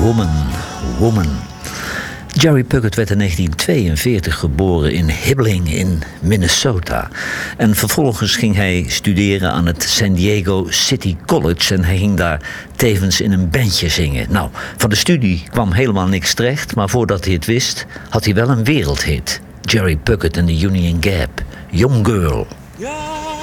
Woman, Woman. Jerry Puckett werd in 1942 geboren in Hibbling in Minnesota. En vervolgens ging hij studeren aan het San Diego City College. En hij ging daar tevens in een bandje zingen. Nou, van de studie kwam helemaal niks terecht. Maar voordat hij het wist, had hij wel een wereldhit. Jerry Puckett en de Union Gap. Young Girl.